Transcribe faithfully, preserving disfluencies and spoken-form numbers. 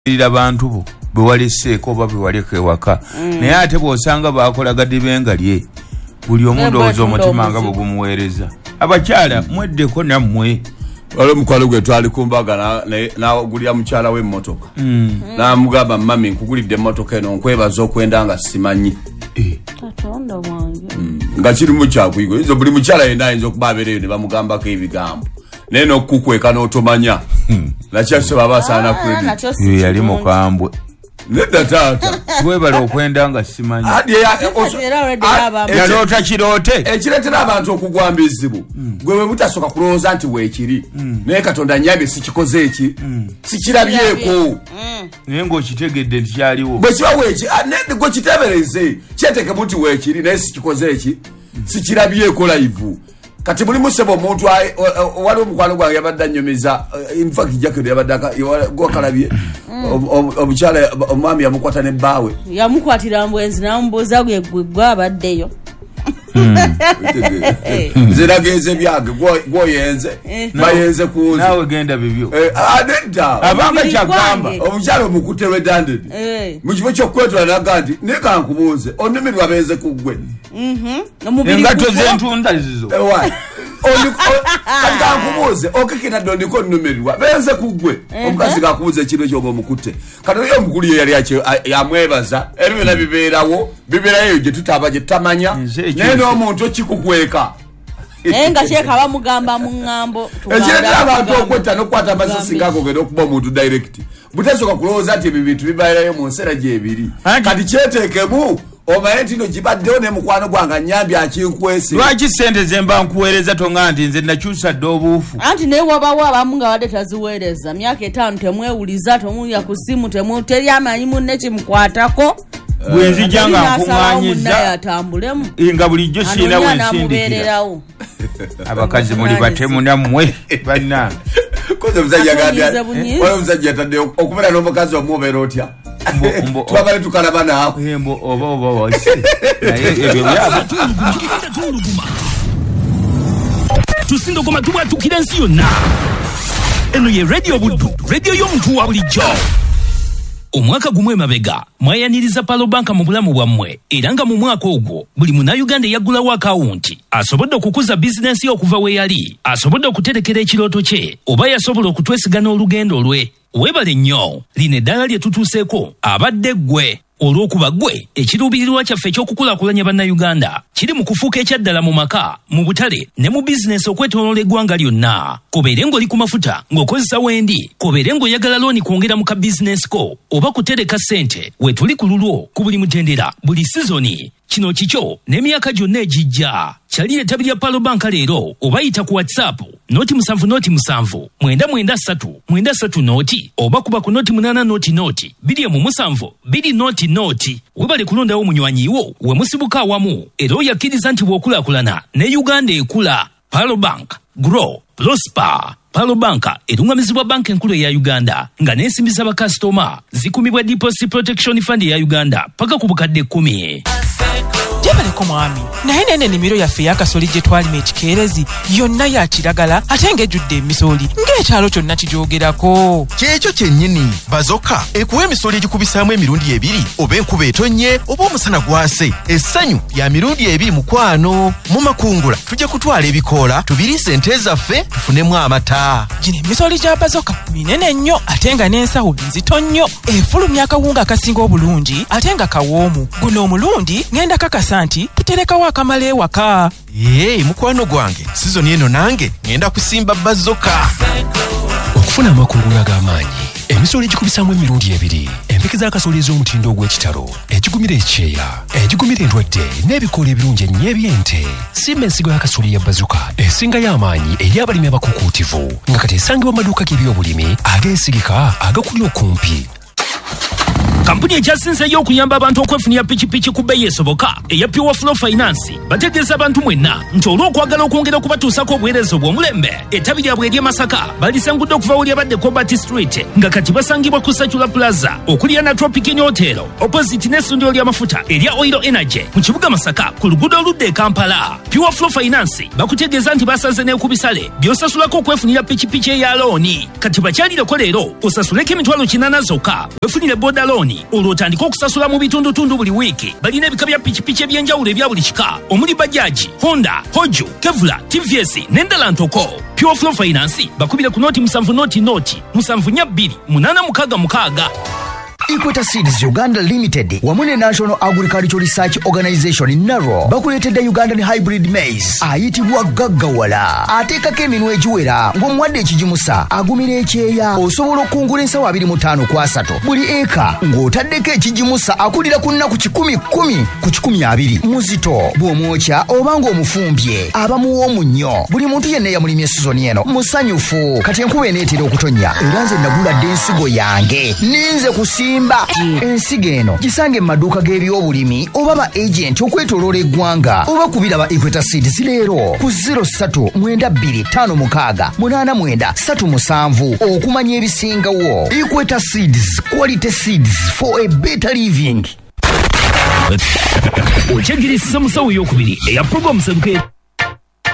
ira bantu bo bewaleseko oba bewaleke waka mm. naye ate bw'osanga baakolaga dibenga lye buli omu ndowooza omutima nga bwe gumuweereza abakyala mweddeko nammwe waliwo omukwalo gwe twali ku mbaga n'agulira mukyala w'emmotoka mm. n'amugamba mami nkugulidde emmotoka eno nkwebaza okwenda nga simanyi eh. mm. nga kirimu kyakuyigo izo buli mukyala yenna ayinza okuba abeereyo ne bamugambako ebigambo naye n'okukweka n'otomanya hmm. nakyase baba asaana credit yali mukambwe nedda taata webala okwenda nga simanyi yaloota kiroote ekireetera abantu okugwamba ezibu gwe bwe butasooka kulowooza nti weekiri naye katonda nyambye sikikoze eki sikirabyeko naye ng'okitegedde nti kyaliwo bwe kiba weeki gwe kitebereze kyetekemu nti weekiri naye sikikoze eki sikirabyeko live kati buli musebo omuntu waliwo omukwano gwange yabadde annyumiza infact jacket yabadde gwakalabye omukyala omwami yamukwata ne bbaawe yamukwatira mbwenzi namubuuza gwe gwabaddeyo nze nagenze byange gwoyenze bayenze kunze naawe genda bibyo nedda abanga kyagamba omukyala omukutte lwedandedi mu kifo ky'okwetula naga nti naye kankubuuze onnumirwa benze ku ggwe engato z'entunda zizo kankubuuze okekitadde ondiko onnumirirwa benze ku ggwe omukazi kakubuuza ekiro kyoba omukutte kati oyo omukulu ye yali yamwebaza era byonna bibeerawo bibeerayo gye tutaba gye tutamanya naye n'omuntu okikukweka naye nga kyeka bamugamba mu ŋŋambo ekireetera abantu okwetta n'okukwata amasasi ng'agogenda okuba omuntu direct butasooka kulowooza nti ebyo bintu bibeerayo mu nseera gyebiri kati kyeteekemu omaye nti no gibaddewo ne mukwano gwange annyambye akinkwese lwaki ssente ze mba nkuweereza tonga nti nze nakyusa dde obuufu anti naye wabawo abamu nga wadde taziweereza myaka etaano temwewuliza temuwulira ku ssimu teri amanyi munne kimukwatako bwe nzijja nga nkuŋŋaanyiza atambulemu nga bulijjo siina wensindikira abakazi muli batemu nammwe bannange koze omusajja gambya oyo omusajja yatadde okubeera n'omukazi omuobeera otya twabale tukalaba naawe oba oba wasi naye ebyo byaba tusindogoma tubwatukira ensi yonna eno ye radio buddu radio y'omuntu wa bulijjo omwaka gumwe mabega mwayaniriza palobanka mu bulamu bwammwe era nga mu mwaka ogwo buli munnayuganda eyaggulawo akawunti asobodde okukuza bizinensi okuva we yali asobodde okuterekera ekirooto kye oba yasobola okutwesigana olugendo lwe weebale nnyo lino eddala lye tutuuseeko abadde ggwe olw'okuba ggwe ekiruubirirwa kyaffe ekyokukulaakulanya bannayuganda kiri mu kufuuka ekyaddala mu maka mu butale ne mu bizinensi okwetooloola eggwanga lyonna kobeere ng'oli ku mafuta ng'okozesa wendi kobeere ng'oyagala looni kwongera mu ka bizinensi ko oba kutereka ssente we tuli ku lulwo ku buli mutendera buli sizoni kino kikyo n'emyaka gyonna egijja kyali ettabi lya palobanka leero oba yita ku whatsapp noti musanvu noti musanvu mwenda mwenda ssatu mwenda ssatu nooti oba kuba ku noti munaana nooti nooti biri emu musanvu biri nooti nooti webale kulondawo munywanyiwo we musibuka awamu era oyakkiriza nti bw'okulaakulana ne uganda ekula palobank grow prosper palobanka erungamizibwa banka enkulu eya uganda nga n'ensimbi z'abakasitoma zikumibwa deposit protection fund eya uganda paka ku bukadde kkumi jebaleko mwami naye nene ennimiro yaffe ey'akasooli gye twalima ekikeerezi yonna ya kiragala ate ng'ejjudde emisoli ng'ekyalo kyonna kijoogerako kyekyo kyennyini bazoka ekuwa emisoli egikubisaamu emirundi ebiri oba enkuba etonnye oba omusana gwase essanyu lya mirundi ebiri mukwano mu makungula tujja kutwala ebikoola tubiriise ente zaffe tufunemu amata gino emisoli gya bazoka minene nnyo ate nga n'ensawo nzito nnyo efulumya akawunga akasinga obulungi ate nga kawoomu guno omulundi ngenda kakasa nti tuterekawo akamala ewaka ee mukwano gwange sizoni eno nange ngenda kusimba bazoka okufuna amakungula ag'amaanyi emisolo egikubisaamu emirundi ebiri empeke z'akasooli ez'omutindo ogw'ekitalo egigumira ekyeya egigumira endwadde n'ebikoola ebirungi ennyo eby'ente simba ensigo y'akasooli ya bazuka esingayo amaanyi eri abalimi abakukuutivu nga kati esangibwa mu maduuka g'ebyobulimi ageesigika agakuli okumpi kampuni ekyasinze y'okuyamba abantu okwefunira pikipiki ku bbeeyi esoboka eya Pure Flow Finance bategeeza abantu mwenna nti olw'okwagala okwongera okubatuusako obuweereza obw'omulembe ettabi lyabwe ery'e Masaka balisangudde okuva wali abadde Cobalt Street nga kati basangibwa ku Sachula Plaza okulya na Tropic Hotel opposite n'essundiro ly'amafuta erya Oil Energy mu kibuga Masaka ku luguudo oludda e Kampala. Pure Flow Finance bakutegeeza nti basaze n'ekubisale by'osasulako okwefunira pikipiki eya looni kati bakyalireko leero osasuleko emitwalo kinaana zokka wefunire boda looni olwo otandika okusasula mu bitundutundu buli wiiki. Balina ebika bya pikipiki eby'enjawulo ebya buli kika omuli Bajaaji, Honda, Hoju, Kevlar, T V S n'endala ntoko. Pure Flow Finance bakubire ku nooti musanvu nooti nooti musanvu nnya bbiri munaana mukaaga mukaaga. Equator Seeds Uganda Limited wamu ne National Agricultural Research Organization NARO bakuleetedde Ugandan Hybrid Maize ayitibwa gaggawala ateekako eminwe egiwera ng'omuwadde ekigimusa agumira ekyeya osobola okungula ensawo abiri mu ttaano ku asatu buli eka ng'otaddeko ekigimusa akulira ku nnaku kikumi kkumi ku kikumi abiri muzito bw'omwokya oba ng'omufumbye abamuwa omunnyo buli muntu yenna eyamulimye sizoni eno musanyufu kati enkuba eneetera okutonnya era nze naguladde ensigo yange ninze kusimba ensigo eno gisange mu maduuka g'ebyobulimi oba ba agenti okwetooloola eggwanga oba kubira ba Equator Seeds leero ku zero ssatu mwenda bbiri ttaano mukaaga munaana mwenda ssatu musanvu okumanya ebisingawo. Equator Seeds, quality seeds for a better living. Okyegirisiza musawo ey'okubiri eya Program Seduke